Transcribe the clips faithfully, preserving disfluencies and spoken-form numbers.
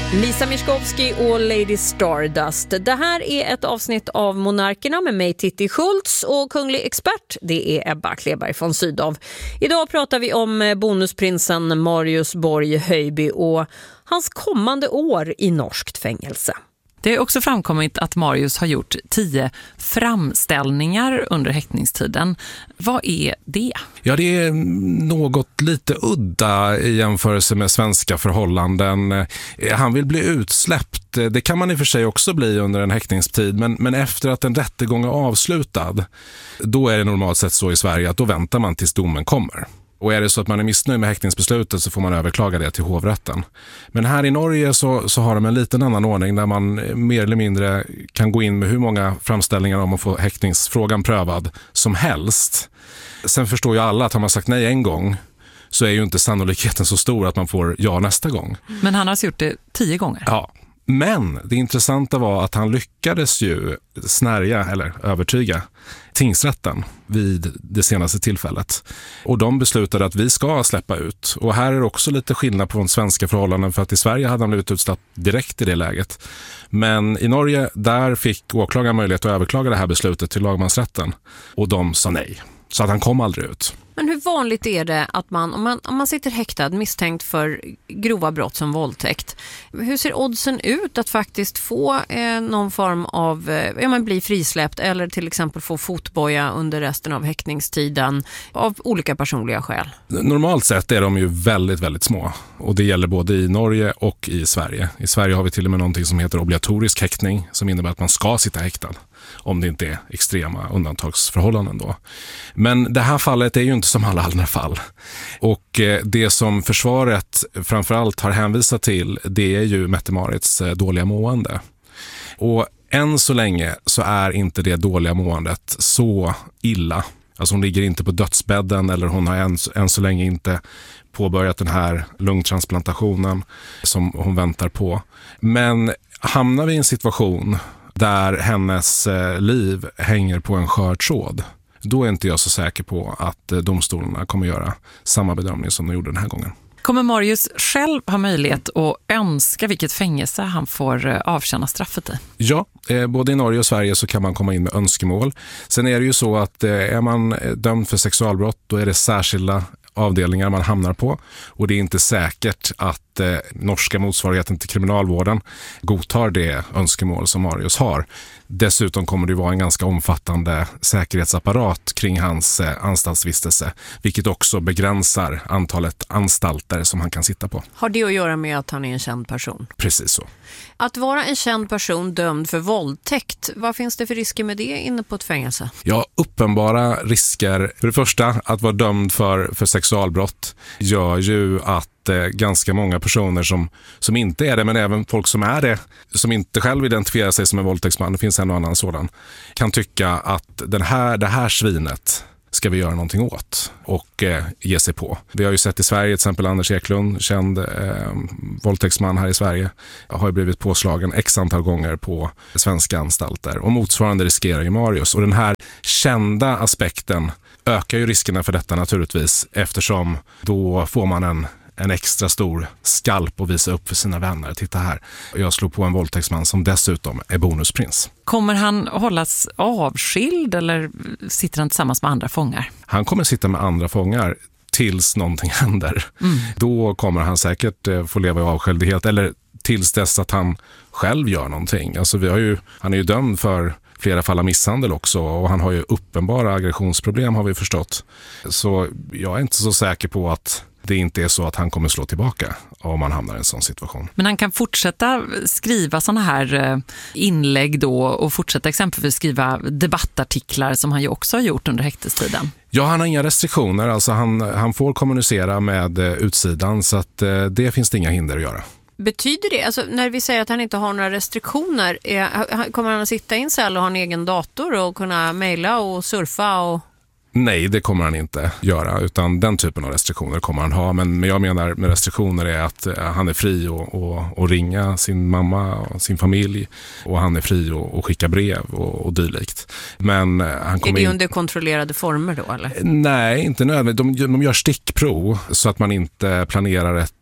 Lisa Miskovsky och Lady Stardust. Det här är ett avsnitt av Monarkerna med mig, Titti Schultz, och kunglig expert, det är Ebba Kleberg von Sydow. Idag pratar vi om bonusprinsen Marius Borg Höjby och hans kommande år i norskt fängelse. Det är också framkommit att Marius har gjort tio framställningar under häktningstiden. Vad är det? Ja, det är något lite udda i jämförelse med svenska förhållanden. Han vill bli utsläppt. Det kan man i och för sig också bli under en häktningstid, men, men efter att en rättegång är avslutad, då är det normalt sett så i Sverige att då väntar man tills domen kommer. Och är det så att man är missnöjd med häktningsbeslutet så får man överklaga det till hovrätten. Men här i Norge så, så har de en liten annan ordning där man mer eller mindre kan gå in med hur många framställningar om att få häktningsfrågan prövad som helst. Sen förstår ju alla att har man sagt nej en gång så är ju inte sannolikheten så stor att man får ja nästa gång. Men han har alltså gjort det tio gånger? Ja. Men det intressanta var att han lyckades ju snärja eller övertyga tingsrätten vid det senaste tillfället. Och de beslutade att vi ska släppa ut. Och här är också lite skillnad på de svenska förhållanden, för att i Sverige hade han blivit utsläppt direkt i det läget. Men i Norge, där fick åklagaren möjlighet att överklaga det här beslutet till lagmansrätten. Och de sa nej. Så att han kom aldrig ut. Men hur vanligt är det att man om, man, om man sitter häktad misstänkt för grova brott som våldtäkt, hur ser oddsen ut att faktiskt få eh, någon form av, eh, ja, man blir frisläppt eller till exempel få fotboja under resten av häktningstiden av olika personliga skäl? Normalt sett är de ju väldigt, väldigt små. Och det gäller både i Norge och i Sverige. I Sverige har vi till och med någonting som heter obligatorisk häktning, som innebär att man ska sitta häktad om det inte är extrema undantagsförhållanden då. Men det här fallet är ju inte som alla andra fall. Och det som försvaret framförallt har hänvisat till, det är ju Mette-Marits dåliga mående. Och än så länge så är inte det dåliga måendet så illa. Alltså hon ligger inte på dödsbädden eller hon har än, än så länge inte påbörjat den här lungtransplantationen som hon väntar på. Men hamnar vi i en situation där hennes liv hänger på en skör tråd, då är inte jag så säker på att domstolarna kommer göra samma bedömning som de gjorde den här gången. Kommer Marius själv ha möjlighet att önska vilket fängelse han får avtjäna straffet i? Ja, eh, både i Norge och Sverige så kan man komma in med önskemål. Sen är det ju så att eh, är man dömd för sexualbrott, då är det särskilda avdelningar man hamnar på. Och det är inte säkert att eh, norska motsvarigheten till kriminalvården godtar det önskemål som Marius har. Dessutom kommer det vara en ganska omfattande säkerhetsapparat kring hans eh, anstaltsvistelse, vilket också begränsar antalet anstalter som han kan sitta på. Har det att göra med att han är en känd person? Precis så. Att vara en känd person dömd för våldtäkt, vad finns det för risker med det inne på ett fängelse? Ja, uppenbara risker. För det första, att vara dömd för, för sexualbrott gör ju att eh, ganska många personer som, som inte är det, men även folk som är det, som inte själv identifierar sig som en våldtäktsman, det finns en och annan sådan, kan tycka att den här, det här svinet ska vi göra någonting åt och eh, ge sig på. Vi har ju sett i Sverige till exempel Anders Eklund, känd eh, våldtäktsman här i Sverige, har ju blivit påslagen x antal gånger på svenska anstalter. Och motsvarande riskerar ju Marius. Och den här kända aspekten ökar ju riskerna för detta naturligtvis, eftersom då får man en en extra stor skalp och visa upp för sina vänner. Titta här, jag slår på en våldtäktsman som dessutom är bonusprins. Kommer han hållas avskild eller sitter han tillsammans med andra fångar? Han kommer sitta med andra fångar tills någonting händer. Mm. Då kommer han säkert få leva i avskildhet, eller tills dess att han själv gör någonting. Alltså vi har ju, han är ju dömd för flera fall av misshandel också, och han har ju uppenbara aggressionsproblem, har vi förstått. Så jag är inte så säker på att det inte är så att han kommer slå tillbaka om man hamnar i en sån situation. Men han kan fortsätta skriva såna här inlägg då och fortsätta exempelvis skriva debattartiklar som han ju också har gjort under häktestiden? Ja, han har inga restriktioner. Alltså han, han får kommunicera med utsidan, så att det finns det inga hinder att göra. Betyder det, alltså när vi säger att han inte har några restriktioner, är, kommer han att sitta i en cell och ha en egen dator och kunna mejla och surfa och... Nej, det kommer han inte göra, utan den typen av restriktioner kommer han ha. Men jag menar med restriktioner är att han är fri och, och, och ringa sin mamma och sin familj, och han är fri och, och skicka brev och, och dylikt. Men han kommer är det in... under kontrollerade former då, eller? Nej, inte nödvändigt. De, de gör stickprov så att man inte planerar ett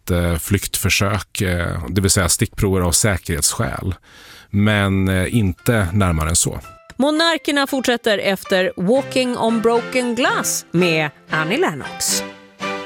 ett flyktförsök, det vill säga stickprover av säkerhetsskäl, men inte närmare än så. Monarkerna fortsätter efter Walking on Broken Glass med Annie Lennox.